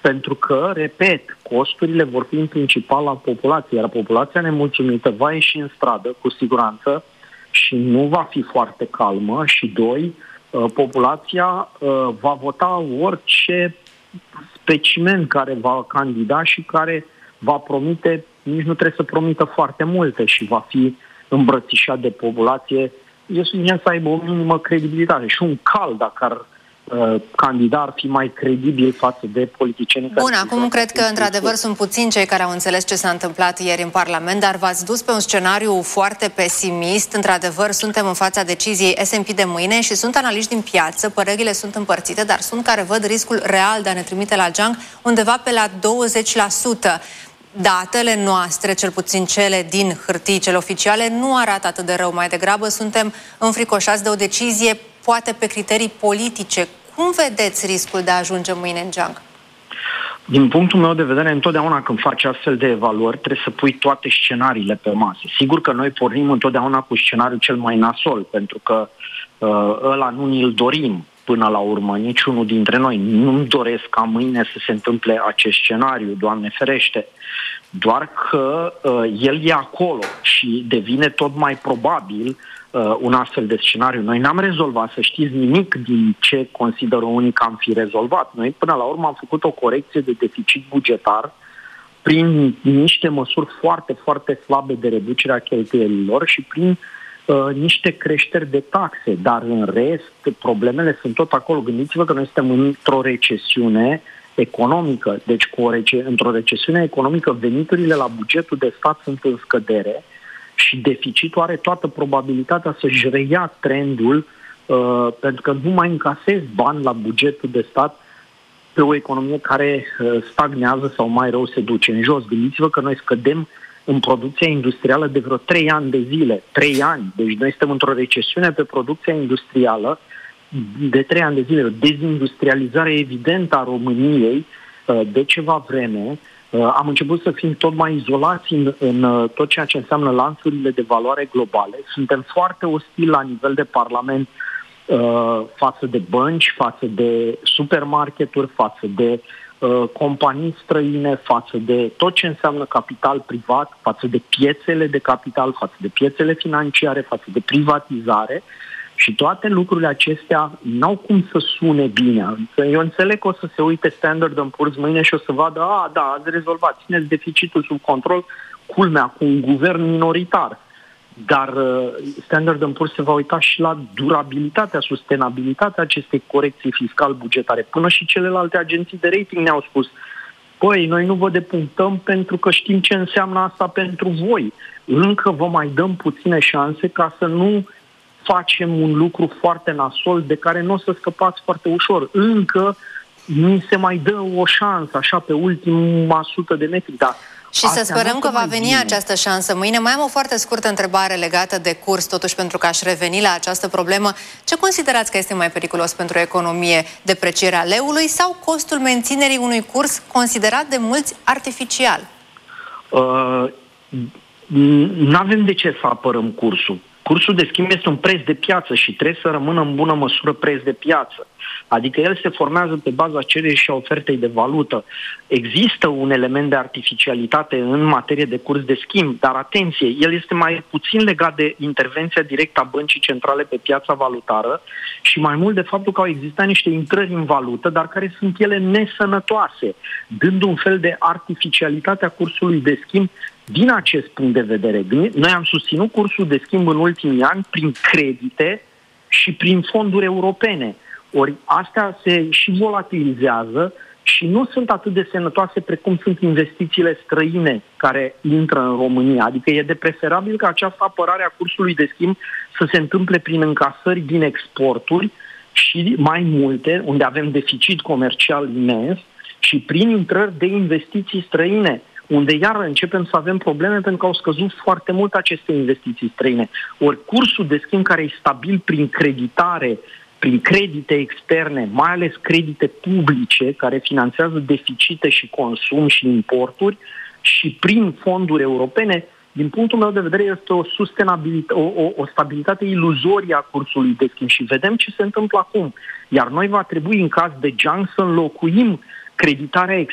Pentru că, repet, costurile vor fi în principal la populație, iar populația nemulțumită va ieși în stradă, cu siguranță, și nu va fi foarte calmă. Și doi, populația va vota orice specimen care va candida și care va promite, nici nu trebuie să promită foarte multe, și va fi îmbrățișat de populație. Eu subliniez să aibă o minimă credibilitate și un cal, dacă ar candida, ar fi mai credibil față de politicienii. Bun, acum cred că într-adevăr sunt puțini cei care au înțeles ce s-a întâmplat ieri în Parlament, dar v-ați dus pe un scenariu foarte pesimist. Într-adevăr, suntem în fața deciziei S&P de mâine și sunt analiști din piață, părerile sunt împărțite, dar sunt care văd riscul real de a ne trimite la geanc undeva pe la 20%. Datele noastre, cel puțin cele din hârtii, cele oficiale, nu arată atât de rău. Mai degrabă suntem înfricoșați de o decizie, poate pe criterii politice. Cum vedeți riscul de a ajunge mâine în geanc? Din punctul meu de vedere, întotdeauna când faci astfel de evaluări, trebuie să pui toate scenariile pe masă. Sigur că noi pornim întotdeauna cu scenariul cel mai nasol, pentru că ăla nu ni-l dorim până la urmă, niciunul dintre noi. Nu-mi doresc ca mâine să se întâmple acest scenariu, Doamne ferește. Doar că el e acolo și devine tot mai probabil un astfel de scenariu. Noi n-am rezolvat, să știți, nimic din ce consideră unii că am fi rezolvat. Noi până la urmă am făcut o corecție de deficit bugetar prin niște măsuri foarte, foarte slabe de reducere a cheltuielilor și prin niște creșteri de taxe, dar în rest problemele sunt tot acolo. Gândiți-vă că noi suntem într-o recesiune economică, deci într-o recesiune economică veniturile la bugetul de stat sunt în scădere și deficitul are toată probabilitatea să-și reia trendul, pentru că nu mai încasezi bani la bugetul de stat pe o economie care stagnează sau mai rău se duce în jos. Gândiți-vă că noi scădem în producția industrială de vreo 3 ani de zile. 3 ani. Deci noi suntem într-o recesiune pe producția industrială de 3 ani de zile. O dezindustrializare evidentă a României de ceva vreme. Am început să fim tot mai izolați în tot ceea ce înseamnă lanțurile de valoare globale. Suntem foarte ostili la nivel de Parlament față de bănci, față de supermarketuri, față de companii străine, față de tot ce înseamnă capital privat, față de piețele de capital, față de piețele financiare, față de privatizare, și toate lucrurile acestea n-au cum să sune bine. Eu înțeleg că o să se uite Standard & Poor's mâine și o să vadă, da, ați rezolvat, țineți deficitul sub control, culmea, cu un guvern minoritar. Dar Standard & Poor's se va uita și la durabilitatea, sustenabilitatea acestei corecții fiscal-bugetare. Până și celelalte agenții de rating ne-au spus, păi, noi nu vă depunctăm pentru că știm ce înseamnă asta pentru voi. Încă vă mai dăm puține șanse ca să nu facem un lucru foarte nasol de care nu o să scăpați foarte ușor. Încă ni se mai dă o șansă, așa, pe ultima 100 de metri, dar și să sperăm că va veni această șansă mâine. Mai am o foarte scurtă întrebare legată de curs, totuși, pentru că aș reveni la această problemă. Ce considerați că este mai periculos pentru economie? Deprecierea leului sau costul menținerii unui curs considerat de mulți artificial? N-avem de ce să apărăm cursul. Cursul de schimb este un preț de piață și trebuie să rămână în bună măsură preț de piață. Adică el se formează pe baza cererii și a ofertei de valută. Există un element de artificialitate în materie de curs de schimb, dar atenție, el este mai puțin legat de intervenția directă a băncii centrale pe piața valutară și mai mult de faptul că au existat niște intrări în valută, dar care sunt ele nesănătoase, dând un fel de artificialitate a cursului de schimb. Din acest punct de vedere, noi am susținut cursul de schimb în ultimii ani prin credite și prin fonduri europene. Ori astea se și volatilizează și nu sunt atât de sănătoase precum sunt investițiile străine care intră în România. Adică e de preferabil ca această apărare a cursului de schimb să se întâmple prin încasări din exporturi și mai multe, unde avem deficit comercial imens, și prin intrări de investiții străine, unde iar începem să avem probleme pentru că au scăzut foarte mult aceste investiții străine. Ori cursul de schimb care e stabil prin creditare, prin credite externe, mai ales credite publice care finanțează deficite și consum și importuri, și prin fonduri europene, din punctul meu de vedere este o stabilitate iluzorie a cursului de schimb și vedem ce se întâmplă acum. Iar noi va trebui în caz de geanc să înlocuim creditarea